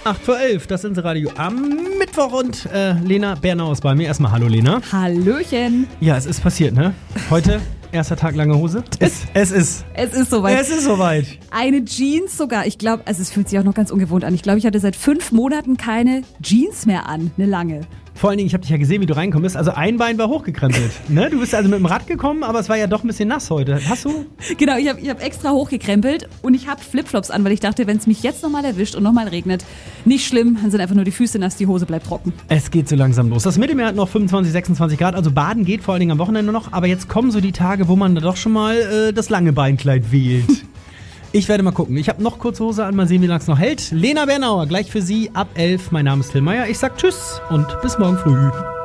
8:11 das sind Radio am Mittwoch und Lena Bernau ist bei mir. Erstmal hallo Lena. Hallöchen. Ja, es ist passiert, ne? Heute, erster Tag lange Hose. Es ist soweit. Es ist soweit. Eine Jeans sogar. Ich glaube, also es fühlt sich auch noch ganz ungewohnt an. Ich glaube, ich hatte seit 5 Monaten keine Jeans mehr an. Eine lange. Vor allen Dingen, ich habe dich ja gesehen, wie du reingekommen bist. Also ein Bein war hochgekrempelt. Ne? Du bist also mit dem Rad gekommen, aber es war ja doch ein bisschen nass heute. Hast du? Genau, ich hab extra hochgekrempelt und ich habe Flipflops an, weil ich dachte, wenn es mich jetzt nochmal erwischt und nochmal regnet, nicht schlimm, dann sind einfach nur die Füße nass, die Hose bleibt trocken. Es geht so langsam los. Das Mittelmeer hat noch 25, 26 Grad, also baden geht vor allen Dingen am Wochenende noch. Aber jetzt kommen so die Tage, wo man da doch schon mal das lange Beinkleid wählt. Ich werde mal gucken. Ich habe noch kurze Hose an, mal sehen, wie lange es noch hält. Lena Bernauer, gleich für Sie ab 11. Mein Name ist Till Meyer. Ich sag Tschüss und bis morgen früh.